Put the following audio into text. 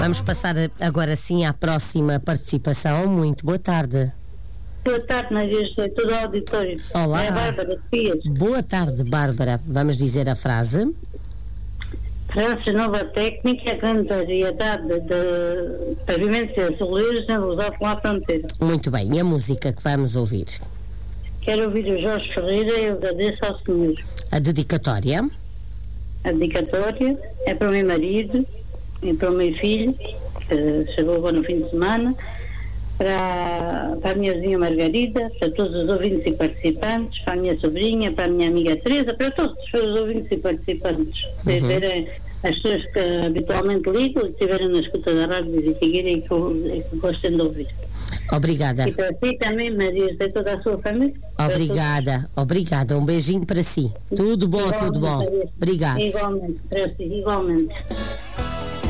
Vamos passar agora sim à próxima participação. Muito boa tarde. Boa tarde, Maria José, todo o auditório. Olá. É a Bárbara Dias. Boa tarde, Bárbara. Vamos dizer a frase. Graças à nova técnica, a grande variedade de pavimentos e azulejos na Lusófona à fronteira. Muito bem. E a música que vamos ouvir? Quero ouvir o Jorge Ferreira e eu agradeço ao Senhor. A dedicatória. A dedicatória é para o meu marido e para o meu filho, que chegou agora no fim de semana, para a minha vizinha Margarida, para todos os ouvintes e participantes, para a minha sobrinha, para a minha amiga Teresa, para todos os ouvintes e participantes. As pessoas que habitualmente ligam e estiverem na escuta da Rádio de Vitigueira e que gostem de ouvir. Obrigada. E para si também, Maria, de toda a sua família. Obrigada. Um beijinho para si. Tudo bom, igualmente, tudo bom. Maria. Obrigada. Igualmente, para si, igualmente.